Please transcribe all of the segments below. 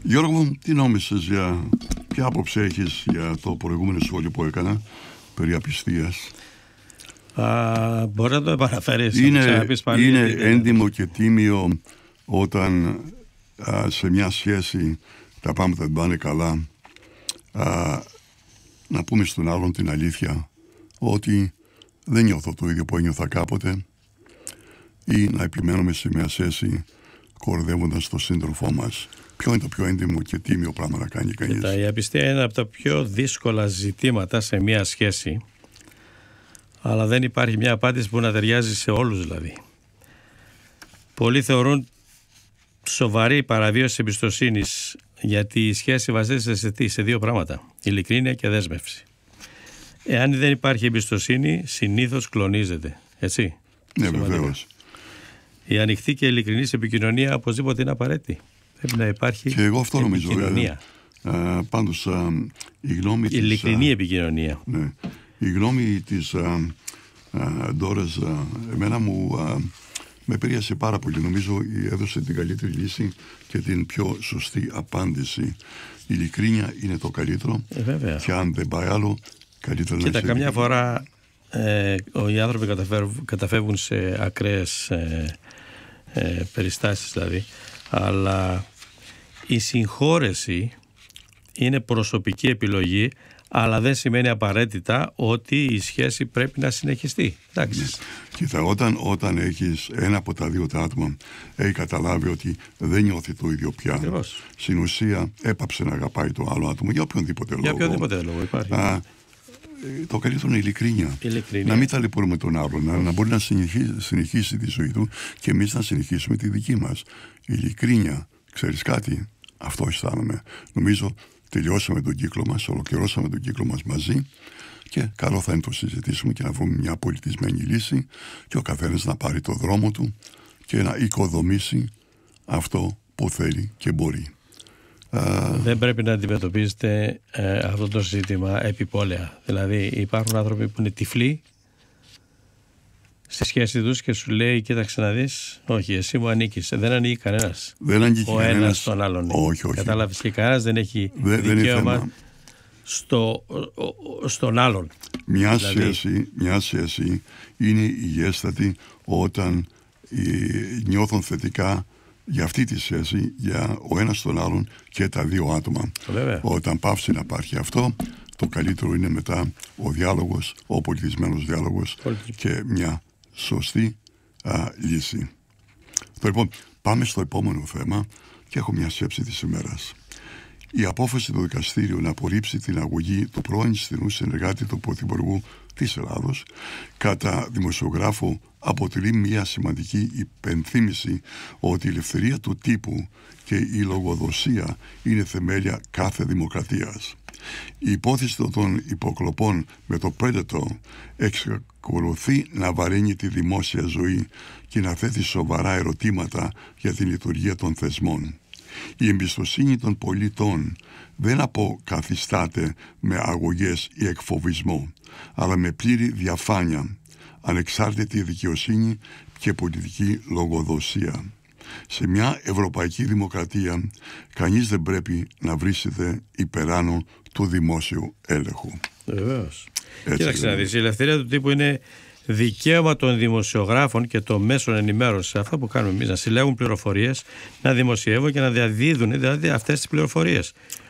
Γιώργο μου, τι νόμισες ποια άποψη έχεις για το προηγούμενο σχόλιο που έκανα περί απιστίας? Μπορεί να το επαναφέρεις. Είναι έντιμο και τίμιο όταν σε μια σχέση τα πράγματα δεν πάνε καλά, να πούμε στον άλλον την αλήθεια, ότι δεν νιώθω το ίδιο που ένιωθα κάποτε, ή να επιμένουμε σε μια σχέση κορδεύοντας τον σύντροφό μας? Ποιο είναι το πιο έντιμο και τίμιο πράγμα να κάνει κανείς? Η απιστία είναι από τα πιο δύσκολα ζητήματα σε μια σχέση, αλλά δεν υπάρχει μια απάντηση που να ταιριάζει σε όλους δηλαδή. Πολλοί θεωρούν σοβαρή παραβίαση εμπιστοσύνης, γιατί η σχέση βασίζεται σε δύο πράγματα: ειλικρίνεια και δέσμευση. Εάν δεν υπάρχει εμπιστοσύνη, συνήθως κλονίζεται. Έτσι. Ναι, βεβαίως. Η ανοιχτή και ειλικρινής επικοινωνία οπωσδήποτε είναι απαραίτητη. Πρέπει να υπάρχει και εγώ αυτό επικοινωνία. Νομίζω. Πάντως, η γνώμη ειλικρινή επικοινωνία. Ναι. Η γνώμη της Ντόρας εμένα με επηρέασε πάρα πολύ. Νομίζω έδωσε την καλύτερη λύση και την πιο σωστή απάντηση. Η ειλικρίνεια είναι το καλύτερο. Βέβαια. Και αν δεν πάει άλλο, καλύτερα να είσαι. Κοίτα, καμιά φορά οι άνθρωποι καταφεύγουν σε ακραίες περιστάσεις δηλαδή, αλλά η συγχώρεση είναι προσωπική επιλογή, αλλά δεν σημαίνει απαραίτητα ότι η σχέση πρέπει να συνεχιστεί. Εντάξει. Κοίτα, όταν έχεις ένα από τα δύο τα άτομα έχει καταλάβει ότι δεν νιώθει το ίδιο πια, ακριβώς, στην ουσία έπαψε να αγαπάει το άλλο άτομο για οποιονδήποτε λόγο. Για οποιονδήποτε λόγο υπάρχει. Το καλύτερο είναι ειλικρίνεια. Να μην ταλαιπωρούμε τον άλλον, να μπορεί να συνεχίσει τη ζωή του και εμείς να συνεχίσουμε τη δική μας. Ειλικρίνεια. Ξέρεις κάτι? Αυτό αισθάνομαι. Νομίζω τελειώσαμε τον κύκλο μας, ολοκληρώσαμε τον κύκλο μας μαζί και καλό θα είναι το συζητήσουμε και να βρούμε μια πολιτισμένη λύση και ο καθένας να πάρει το δρόμο του και να οικοδομήσει αυτό που θέλει και μπορεί. Δεν πρέπει να αντιμετωπίζετε αυτό το ζήτημα επιπόλαια. Δηλαδή υπάρχουν άνθρωποι που είναι τυφλοί στη σχέση τους και σου λέει: κοίταξε να δεις, όχι, εσύ μου ανήκεις. Δεν ανήκει κανένας. Δεν ανήκει ο κανένας. Ένας στον άλλον. Όχι. Κατάλαβες, και κανένας δεν έχει δικαίωμα στον άλλον. Μια σχέση είναι υγιέστατη όταν νιώθουν θετικά για αυτή τη σχέση, για ο ένας τον άλλον και τα δύο άτομα. Βέβαια. Όταν πάψει να υπάρχει αυτό, το καλύτερο είναι μετά ο διάλογος, ο πολιτισμένος διάλογος και μια σωστή λύση. Λοιπόν, πάμε στο επόμενο θέμα και έχω μια σκέψη της ημέρας. Η απόφαση του δικαστήριου να απορρίψει την αγωγή του πρώην ισχυρού συνεργάτη του Πρωθυπουργού της Ελλάδος κατά δημοσιογράφο αποτελεί μια σημαντική υπενθύμηση ότι η ελευθερία του τύπου και η λογοδοσία είναι θεμέλια κάθε δημοκρατίας. Η υπόθεση των υποκλοπών με το Predator εξακολουθεί να βαρύνει τη δημόσια ζωή και να θέτει σοβαρά ερωτήματα για την λειτουργία των θεσμών. Η εμπιστοσύνη των πολιτών δεν αποκαθιστάται με αγωγές ή εκφοβισμό, αλλά με πλήρη διαφάνεια, ανεξάρτητη δικαιοσύνη και πολιτική λογοδοσία. Σε μια ευρωπαϊκή δημοκρατία, κανείς δεν πρέπει να βρίσκεται υπεράνω του δημόσιου έλεγχου. Βεβαίως. Κοίταξε να δεις, η ελευθερία του τύπου είναι δικαίωμα των δημοσιογράφων και των μέσων ενημέρωσης. Αυτό που κάνουμε εμείς, να συλλέγουν πληροφορίες, να δημοσιεύουν και να διαδίδουν δηλαδή αυτές τις πληροφορίες.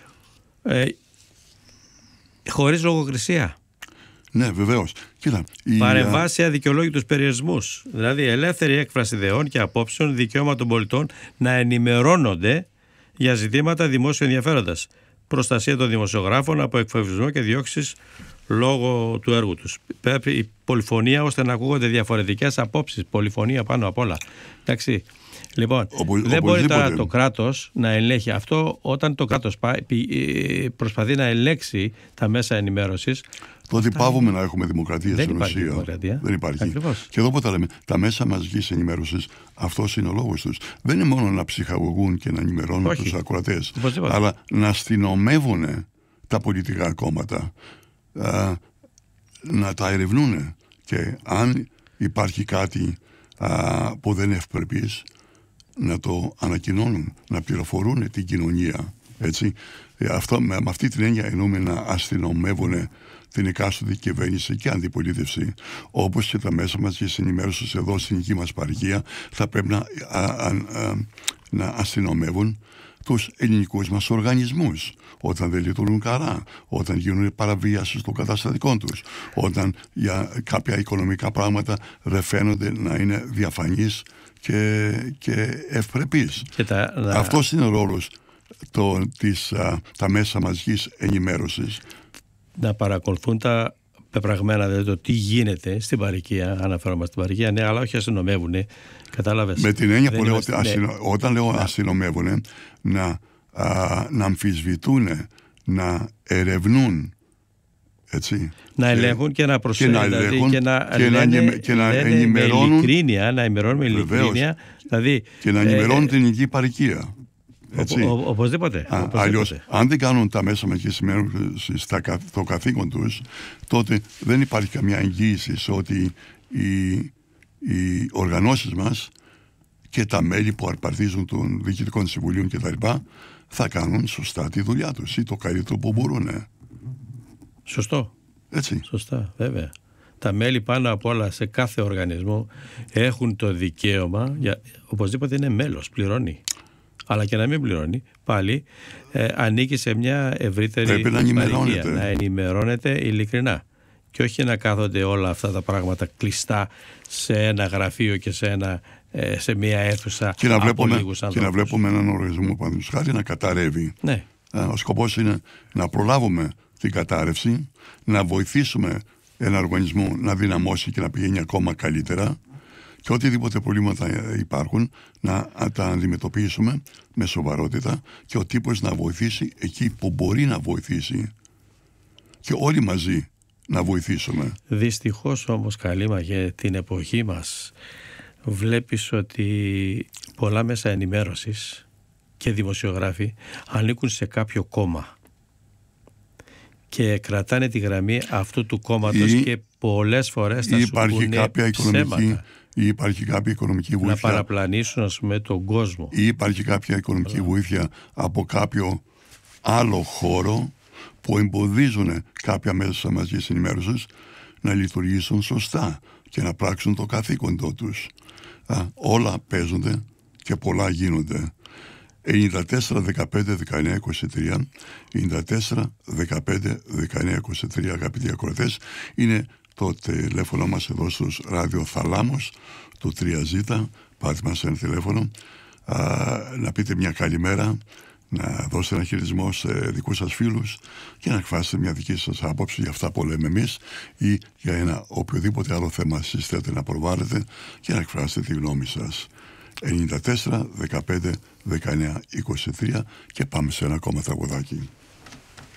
Χωρίς λογοκρισία. Ναι, βεβαίως. Παρεμβάσει αδικαιολόγητους περιορισμούς. Δηλαδή, ελεύθερη έκφραση ιδεών και απόψεων, δικαίωμα των πολιτών να ενημερώνονται για ζητήματα δημόσιου ενδιαφέροντας. Προστασία των δημοσιογράφων από εκφοβισμό και διώξεις λόγω του έργου τους. Πρέπει η πολυφωνία ώστε να ακούγονται διαφορετικές απόψεις. Πολυφωνία πάνω απ' όλα. Εντάξει. Λοιπόν, δεν μπορεί τώρα το κράτος να ελέγχει αυτό. Όταν το κράτος προσπαθεί να ελέγξει τα μέσα ενημέρωσης, τότε πάβουμε να έχουμε δημοκρατία στην ουσία. Δεν υπάρχει. Ακριβώς. Και εδώ που τα λέμε, τα μέσα μαζικής ενημέρωσης, αυτός είναι ο λόγος τους. Δεν είναι μόνο να ψυχαγωγούν και να ενημερώνουν τους ακροατές, αλλά να αστυνομεύουν τα πολιτικά κόμματα, να τα ερευνούν και αν υπάρχει κάτι που δεν είναι ευπρεπής, να το ανακοινώνουν, να πληροφορούν την κοινωνία Έτσι. Με αυτή την έννοια εννοούμε να αστυνομεύουν την εκάστοτε κυβέρνηση και αντιπολίτευση, όπως και τα μέσα μαζικής ενημέρωσης εδώ στην δική μας παροικία θα πρέπει να αστυνομεύουν τους ελληνικούς μας οργανισμούς όταν δεν λειτουργούν καλά, όταν γίνουν παραβίασεις των καταστατικών τους, όταν για κάποια οικονομικά πράγματα δεν φαίνονται να είναι διαφανείς και ευπρεπείς. Αυτός είναι ο ρόλος τα μέσα μαζικής ενημέρωσης. Να παρακολουθούν τα πεπραγμένα, δηλαδή το τι γίνεται στην παροικία, αναφέρομαι στην παροικία, ναι, αλλά όχι αστυνομεύουν, κατάλαβες. Με την έννοια που λέω ότι όταν λέω αστυνομεύουν, να αμφισβητούν, να ερευνούν, έτσι. Να ελέγχουν και να προσφέρουν και να ενημερώνουν με ειλικρίνεια, δηλαδή, και να ενημερώνουν την ελληνική παροικία. Οπωσδήποτε. Αλλιώς, αν δεν κάνουν τα μέσα μαζικής ενημέρωσης το καθήκον τους, τότε δεν υπάρχει καμιά εγγύηση ότι οι οργανώσεις μας και τα μέλη που αρπαρτίζουν των διοικητικών συμβουλίων κτλ. Θα κάνουν σωστά τη δουλειά τους ή το καλύτερο που μπορούν. Σωστό. Έτσι. Σωστά, βέβαια. Τα μέλη πάνω απ' όλα σε κάθε οργανισμό έχουν το δικαίωμα, οπωσδήποτε είναι μέλος, πληρώνει. Αλλά και να μην πληρώνει, πάλι ανήκει σε μια ευρύτερη παροικία. Να ενημερώνεται ειλικρινά. Και όχι να κάθονται όλα αυτά τα πράγματα κλειστά σε ένα γραφείο και σε μια αίθουσα από λίγους ανθρώπους. Και να βλέπουμε έναν οργανισμό να καταρρεύει. Ναι. Ο σκοπός είναι να προλάβουμε την κατάρρευση, να βοηθήσουμε ένα οργανισμό να δυναμώσει και να πηγαίνει ακόμα καλύτερα, και οτιδήποτε προβλήματα υπάρχουν να τα αντιμετωπίσουμε με σοβαρότητα και ο τύπος να βοηθήσει εκεί που μπορεί να βοηθήσει και όλοι μαζί να βοηθήσουμε. Δυστυχώς όμως, Καλήμαγε, την εποχή μας βλέπεις ότι πολλά μέσα ενημέρωσης και δημοσιογράφοι ανήκουν σε κάποιο κόμμα και κρατάνε τη γραμμή αυτού του κόμματος και πολλές φορές θα σου πούνε ψέματα. Ή υπάρχει κάποια οικονομική βοήθεια. Να παραπλανήσουν, ας πούμε, τον κόσμο. Ή υπάρχει κάποια οικονομική βοήθεια από κάποιο άλλο χώρο που εμποδίζουν κάποια μέσα μαζικής ενημέρωσης να λειτουργήσουν σωστά και να πράξουν το καθήκοντό τους. Όλα παίζονται και πολλά γίνονται. 94 15 19 23 94 15 19 23, αγαπητοί ακροατές, είναι το τηλέφωνο μας εδώ στους ραδιοθαλάμους του 3Z. Πάτε μας ένα τηλέφωνο, να πείτε μια καλημέρα, να δώσετε ένα χειρισμό σε δικούς σας φίλους και να εκφράσετε μια δική σας άποψη για αυτά που λέμε εμείς ή για ένα οποιοδήποτε άλλο θέμα εσείς θέλετε να προβάλλετε και να εκφράσετε τη γνώμη σας. 94 15 19 23 και πάμε σε ένα ακόμα τραγουδάκι.